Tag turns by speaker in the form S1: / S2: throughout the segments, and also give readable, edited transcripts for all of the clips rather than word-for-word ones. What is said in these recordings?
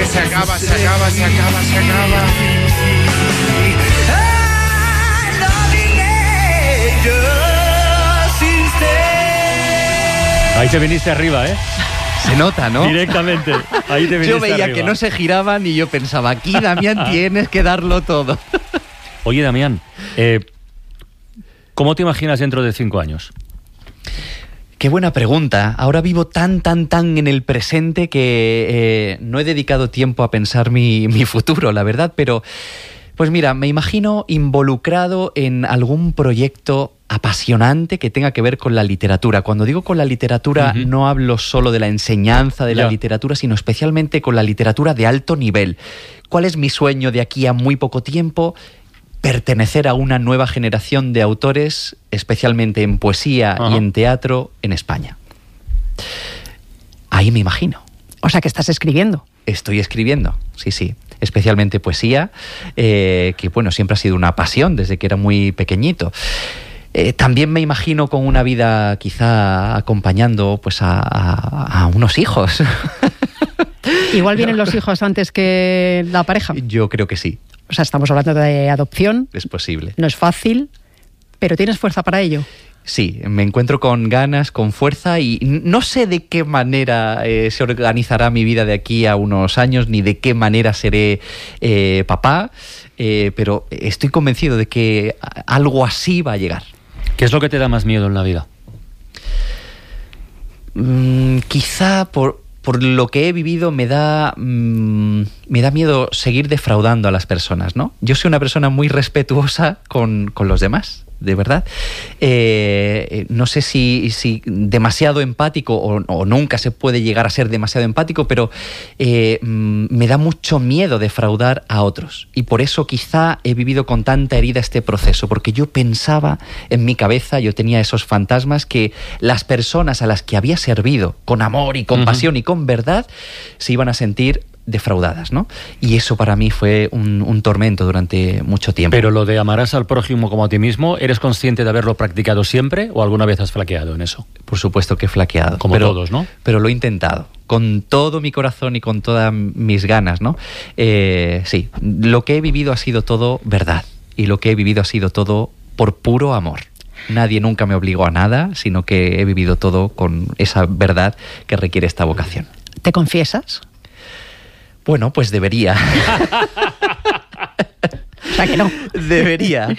S1: Ahí te viniste arriba, ¿eh?
S2: Se nota, ¿no?
S1: Directamente. Ahí te viniste
S2: Yo veía
S1: arriba.
S2: que no se giraban y yo pensaba, aquí, Damián, tienes que darlo todo.
S1: Oye, Damián, ¿cómo te imaginas dentro de 5 años?
S2: Qué buena pregunta. Ahora vivo tan en el presente que no he dedicado tiempo a pensar mi futuro, la verdad, pero pues mira, me imagino involucrado en algún proyecto apasionante que tenga que ver con la literatura. Cuando digo con la literatura, no hablo solo de la enseñanza de la literatura, sino especialmente con la literatura de alto nivel. ¿Cuál es mi sueño de aquí a muy poco tiempo? Pertenecer a una nueva generación de autores, especialmente en poesía y en teatro, en España. Ahí me imagino.
S3: O sea, que estás escribiendo.
S2: Estoy escribiendo, sí. Especialmente poesía, que bueno, siempre ha sido una pasión desde que era muy pequeñito. También me imagino con una vida quizá acompañando pues a unos hijos.
S3: Igual vienen los hijos antes que la pareja.
S2: Yo creo que sí.
S3: O sea, estamos hablando de adopción.
S2: Es posible.
S3: No es fácil, pero ¿tienes fuerza para ello?
S2: Sí, me encuentro con ganas, con fuerza y no sé de qué manera se organizará mi vida de aquí a unos años, ni de qué manera seré papá, pero estoy convencido de que algo así va a llegar.
S1: ¿Qué es lo que te da más miedo en la vida?
S2: Quizá por lo que he vivido me da miedo seguir defraudando a las personas, ¿no? Yo soy una persona muy respetuosa con los demás, de verdad. No sé si demasiado empático o nunca se puede llegar a ser demasiado empático, pero me da mucho miedo defraudar a otros. Y por eso quizá he vivido con tanta herida este proceso, porque yo pensaba en mi cabeza, yo tenía esos fantasmas que las personas a las que había servido con amor y con pasión y con verdad se iban a sentir defraudadas, ¿no? Y eso para mí fue un tormento durante mucho tiempo.
S1: Pero lo de amarás al prójimo como a ti mismo, ¿eres consciente de haberlo practicado siempre o alguna vez has flaqueado en eso?
S2: Por supuesto que he flaqueado.
S1: Como todos, ¿no?
S2: Pero lo he intentado, con todo mi corazón y con todas mis ganas, ¿no? Sí, lo que he vivido ha sido todo verdad y lo que he vivido ha sido todo por puro amor. Nadie nunca me obligó a nada, sino que he vivido todo con esa verdad que requiere esta vocación.
S3: ¿Te confiesas?
S2: Bueno, pues debería.
S3: O sea que no.
S2: Debería.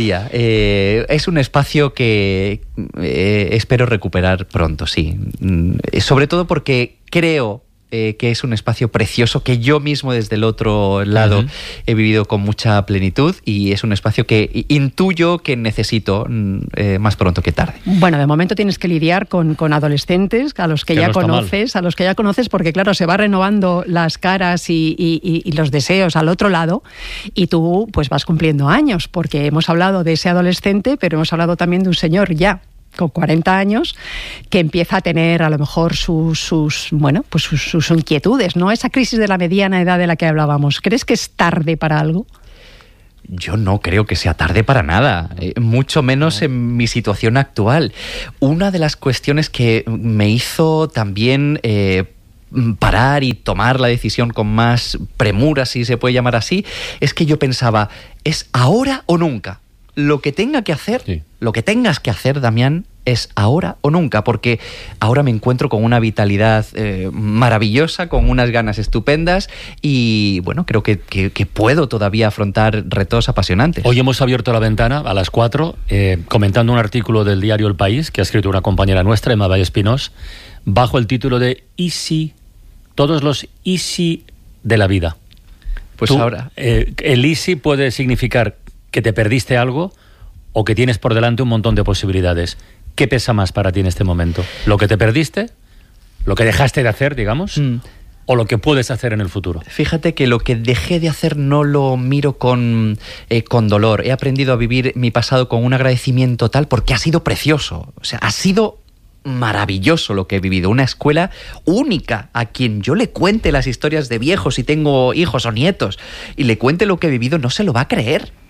S2: Es un espacio que espero recuperar pronto, sí. Sobre todo porque creo que es un espacio precioso que yo mismo desde el otro lado he vivido con mucha plenitud y es un espacio que intuyo que necesito más pronto que tarde.
S3: Bueno, de momento tienes que lidiar con adolescentes a los que ya conoces, porque claro, se va renovando las caras y los deseos al otro lado y tú pues vas cumpliendo años, porque hemos hablado de ese adolescente, pero hemos hablado también de un señor ya con 40 años, que empieza a tener a lo mejor sus inquietudes, ¿no? Esa crisis de la mediana edad de la que hablábamos. ¿Crees que es tarde para algo?
S2: Yo no creo que sea tarde para nada, mucho menos en mi situación actual. Una de las cuestiones que me hizo también parar y tomar la decisión con más premura, si se puede llamar así, es que yo pensaba, ¿es ahora o nunca? Lo que tenga que hacer, lo que tengas que hacer, Damián, es ahora o nunca, porque ahora me encuentro con una vitalidad maravillosa, con unas ganas estupendas y, bueno, creo que puedo todavía afrontar retos apasionantes.
S1: Hoy hemos abierto la ventana a las 4, comentando un artículo del diario El País, que ha escrito una compañera nuestra, Emma Valle Espinós, bajo el título de Easy, todos los easy de la vida.
S2: Pues ahora...
S1: el easy puede significar que te perdiste algo o que tienes por delante un montón de posibilidades. ¿Qué pesa más para ti en este momento? ¿Lo que te perdiste? ¿Lo que dejaste de hacer, digamos? ¿O lo que puedes hacer en el futuro?
S2: Fíjate que lo que dejé de hacer no lo miro con dolor. He aprendido a vivir mi pasado con un agradecimiento tal porque ha sido precioso. O sea, ha sido maravilloso lo que he vivido. Una escuela única a quien yo le cuente las historias de viejos si tengo hijos o nietos y le cuente lo que he vivido, no se lo va a creer.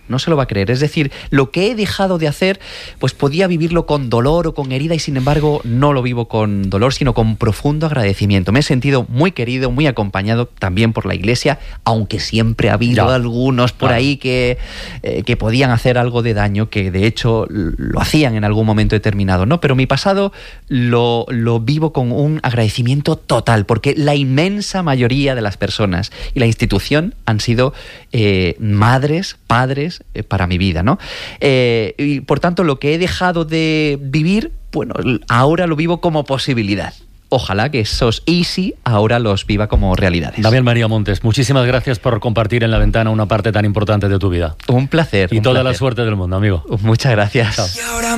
S2: no se lo va a creer. Es decir, lo que he dejado de hacer, pues podía vivirlo con dolor o con herida y sin embargo no lo vivo con dolor, sino con profundo agradecimiento. Me he sentido muy querido, muy acompañado también por la Iglesia, aunque siempre ha habido algunos por ahí que podían hacer algo de daño, que de hecho lo hacían en algún momento determinado, ¿no? Pero mi pasado lo vivo con un agradecimiento total, porque la inmensa mayoría de las personas y la institución han sido madres, padres para mi vida, ¿no? Y por tanto, lo que he dejado de vivir, bueno, ahora lo vivo como posibilidad. Ojalá que esos easy ahora los viva como realidades.
S1: Damián María Montes, muchísimas gracias por compartir en La Ventana una parte tan importante de tu vida.
S2: Un placer.
S1: Y toda la suerte del mundo, amigo.
S2: Muchas gracias.
S1: Chao.